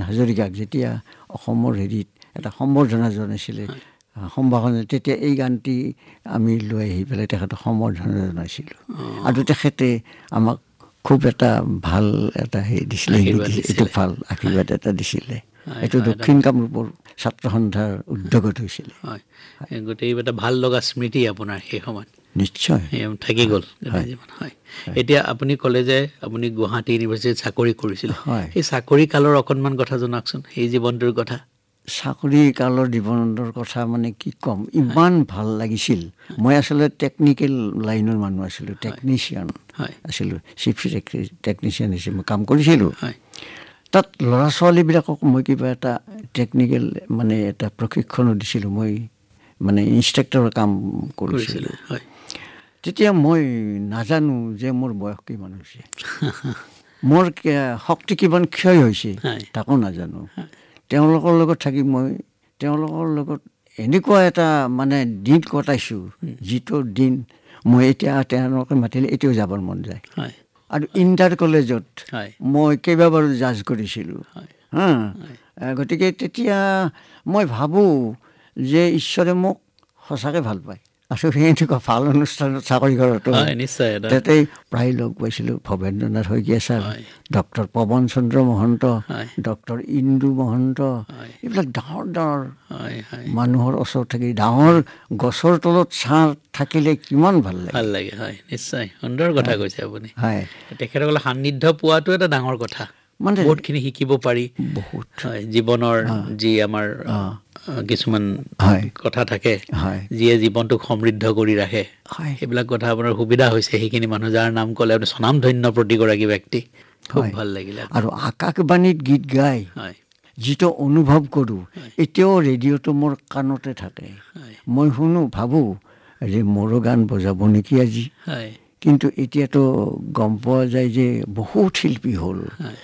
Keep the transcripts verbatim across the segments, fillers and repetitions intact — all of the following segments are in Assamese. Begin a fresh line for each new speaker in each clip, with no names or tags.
হাজৰিকাক যেতিয়া অসমৰ হেৰিত এটা সম্বৰ্ধনা জনাইছিলে সম্ভাষণ, তেতিয়া এই গানটি আমি লৈ আহি পেলাই তেখেতক সম্বৰ্ধনা জনাইছিলোঁ। আৰু তেখেতে আমাক খুব এটা ভাল এটা হেৰি দিছিলে, এইটো ভাল আশীৰ্বাদ এটা দিছিলে। এইটো দক্ষিণ কামৰূপৰ ছাত্ৰ সন্থাৰ উদ্যোগত হৈছিলে।
গোটেই এটা ভাল লগা স্মৃতি আপোনাৰ সেই সময়ত
নিশ্চয়
থাকি গ'ল। হয়, এতিয়া আপুনি ক'লে যে আপুনি গুৱাহাটী ইউনিভাৰ্চিটিত চাকৰি কৰিছিলে, সেই চাকৰি কালৰ অকণমান কথা জনাওকচোন, সেই জীৱনটোৰ কথা।
চাকৰি কালৰ জীৱনৰ কথা মানে কি ক'ম, ইমান ভাল লাগিছিল। মই আচলতে টেকনিকেল লাইনৰ মানুহ আছিলোঁ, টেকনিচিয়ান আছিলোঁ, চিফ টেকনিচিয়ান হিচাপে মই কাম কৰিছিলোঁ। তাত ল'ৰা ছোৱালীবিলাকক মই কিবা এটা টেকনিকেল মানে এটা প্ৰশিক্ষণো দিছিলোঁ, মই মানে ইনষ্ট্ৰাক্টৰৰ কাম কৰিছিলোঁ। তেতিয়া মই নাজানো যে মোৰ বয়স কিমান হৈছে, মোৰ শক্তি কিমান ক্ষয় হৈছে তাকো নাজানো। তেওঁলোকৰ লগত থাকি মই তেওঁলোকৰ লগত এনেকুৱা এটা মানে দিন কটাইছোঁ, যিটো দিন মই এতিয়া তেওঁলোকে মাতিলে এতিয়াও যাবৰ মন যায়। আৰু ইণ্টাৰ কলেজত মই কেইবাবাৰো জাজ কৰিছিলোঁ। হা, গতিকে তেতিয়া মই ভাবোঁ যে ঈশ্বৰে মোক সঁচাকৈ ভাল পায়। আৰু সেই এনেকুৱা ভাল অনুষ্ঠানত চাকৰি কৰাটো তাতেই প্ৰায় লগ পাইছিলোঁ ভৱেন্দ্ৰনাথ শইকীয়া ছাৰ, ডক্টৰ পৱন চন্দ্ৰ মহন্ত, ডক্টৰ ইন্দু মহন্ত, এইবিলাক ডাঙৰ ডাঙৰ মানুহৰ ওচৰত থাকি ডাঙৰ গছৰ তলত ছাঁ থাকিলে কিমান ভাল লাগে।
ভাল লাগে, হয় নিশ্চয় সুন্দৰ কথা কৈছে আপুনি। হয়, তেখেতসকলৰ সান্নিধ্য পোৱাটো এটা ডাঙৰ কথা, মানে বহুতখিনি শিকিব পাৰি। বহুত হয়, জীৱনৰ যি আমাৰ কিছুমান কথা থাকে যিয়ে জীৱনটোক সমৃদ্ধ কৰি ৰাখে, সেইবিলাক কথা আপোনাৰ সুবিধা হৈছে। সেইখিনি মানুহ যাৰ নাম ক'লে আপুনি স্বনামধন্য প্ৰতিগৰাকী ব্যক্তি, খুব ভাল লাগিলে।
আৰু আকাশবাণীত গীত গাই যিটো অনুভৱ কৰোঁ, এতিয়াও ৰেডিঅ'টো মোৰ কাণতে থাকে। মই শুনো, ভাবোঁ যে মোৰো গান বজাব নেকি আজি। কিন্তু এতিয়াতো গম পোৱা যায় যে বহুত শিল্পী হ'ল,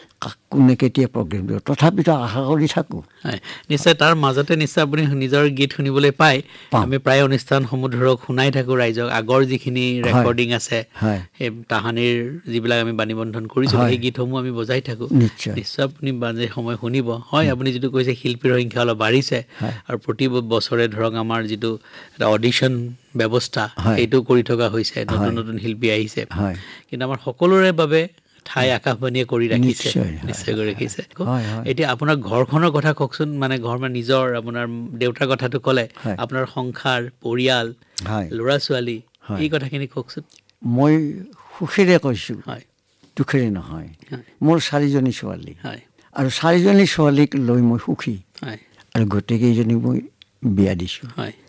কোনে কেতিয়া প্ৰগ্ৰেম দিব, তথাপিতো আশা কৰি থাকোঁ।
নিশ্চয় তাৰ মাজতে নিশ্চয় আপুনি নিজৰ গীত শুনিবলৈ পায়। আমি প্ৰায় অনুষ্ঠানসমূহ ধৰক শুনাই থাকোঁ ৰাইজক, আগৰ যিখিনি ৰেকৰ্ডিং আছে সেই তাহানিৰ যিবিলাক আমি বাণীবন্ধন কৰিছিলোঁ, সেই গীতসমূহ আমি বজাই থাকোঁ। নিশ্চয় আপুনি মাজে সময় শুনিব। হয়, আপুনি যিটো কৈছে শিল্পীৰ সংখ্যা অলপ বাঢ়িছে, আৰু প্ৰতি বছৰে ধৰক আমাৰ যিটো এটা অডিশ্যন ব্যৱস্থা সেইটো কৰি থকা হৈছে, নতুন নতুন শিল্পী আহিছে। কিন্তু আমাৰ সকলোৰে বাবে ঠাই আকাশবাণীয়ে কৰি ৰাখিছে, নিশ্চয় কৰি ৰাখিছে। এতিয়া আপোনাৰ ঘৰখনৰ কথা কওকচোন, মানে ঘৰ মানে নিজৰ আপোনাৰ দেউতাৰ কথাটো ক'লে, আপোনাৰ সংসাৰ, পৰিয়াল, ল'ৰা ছোৱালী, এই কথাখিনি কওকচোন।
মই সুখেৰে কৈছোঁ, দুখেৰে নহয়। মোৰ চাৰিজনী ছোৱালী, আৰু চাৰিজনী ছোৱালীক লৈ মই সুখী, আৰু গোটেইকেইজনীক মই বিয়া দিছোঁ।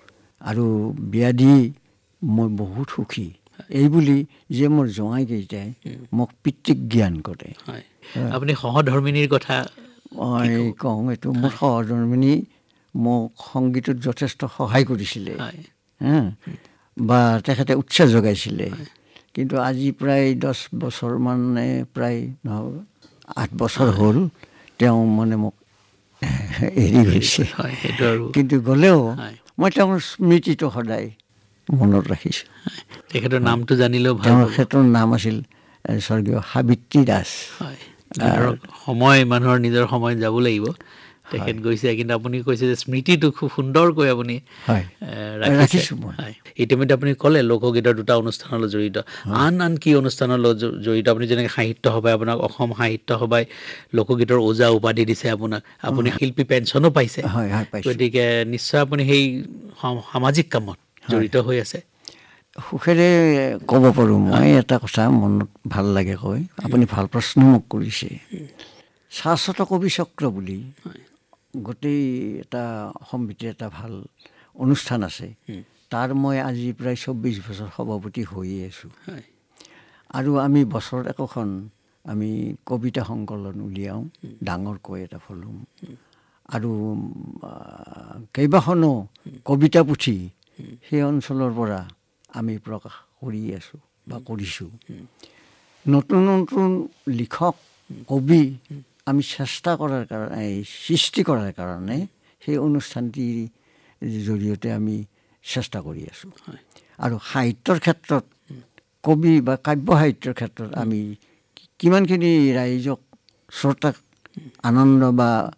আৰু বিয়া দি মই বহুত সুখী এইবুলি যে মোৰ জোঁৱাইকেইটাই মোক পিতৃক জ্ঞান কৰে।
আপুনি সহধৰ্মিনীৰ কথা
মই কওঁ, এইটো মোৰ সহধৰ্মিনী মোক সংগীতত যথেষ্ট সহায় কৰিছিলে, বা তেখেতে উৎসাহ যোগাইছিলে। কিন্তু আজি প্ৰায় দহ বছৰ মানে প্ৰায় নহয় আঠ বছৰ হ'ল তেওঁ মানে মোক এৰি গৈছে। কিন্তু গ'লেও মই তেওঁৰ স্মৃতিটো সদায় মনত ৰাখিছোঁ।
তেখেতৰ নামটো জানিলেও ভাল।
তেওঁৰ তেখেতৰ নাম আছিল স্বৰ্গীয় সাবিত্ৰী দাস।
ধৰক সময় মানুহৰ নিজৰ সময়ত যাব লাগিব, তেখেত গৈছে, কিন্তু আপুনি কৈছে যে স্মৃতিটো খুব সুন্দৰকৈ আপুনি ৰাখিছোঁ। ইতিমধ্যে আপুনি ক'লে লোকগীতৰ দুটা অনুষ্ঠানৰ লগত জড়িত, আন আন কি অনুষ্ঠানৰ লগত জড়িত? আপুনি যেনেকৈ সাহিত্য সভাই আপোনাক অসম সাহিত্য সভাই লোকগীতৰ ওজা উপাধি দিছে আপোনাক, আপুনি শিল্পী পেঞ্চনো পাইছে, গতিকে নিশ্চয় আপুনি সেই সামাজিক কামত জড়িত হৈ আছে।
সুখেৰে ক'ব পাৰোঁ মই এটা কথা, মনত ভাল লাগে কৈ, আপুনি ভাল প্ৰশ্ন মোক কৰিছে। শাশ্বত কবি চক্ৰ বুলি গোটেই এটা অসম ভিতৰত এটা ভাল অনুষ্ঠান আছে, তাৰ মই আজি প্ৰায় চৌব্বিছ বছৰ সভাপতি হৈয়ে আছোঁ। আৰু আমি বছৰত একোখন আমি কবিতা সংকলন উলিয়াওঁ, ডাঙৰকৈ এটা ফলম, আৰু কেইবাখনো কবিতা পুথি সেই অঞ্চলৰ পৰা আমি প্ৰকাশ কৰি আছোঁ বা কৰিছোঁ। নতুন নতুন লিখক কবি আমি চেষ্টা কৰাৰ কাৰণে, সৃষ্টি কৰাৰ কাৰণে সেই অনুষ্ঠানটিৰ জৰিয়তে আমি চেষ্টা কৰি আছোঁ। আৰু সাহিত্যৰ ক্ষেত্ৰত, কবি বা কাব্য সাহিত্যৰ ক্ষেত্ৰত আমি কিমানখিনি ৰাইজক শ্ৰোতাক আনন্দ বা